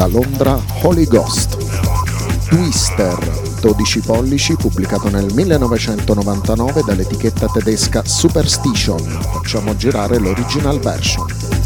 da Londra Holy Ghost. Twister, 12 pollici, pubblicato nel 1999 dall'etichetta tedesca Superstition. Facciamo girare l'original version.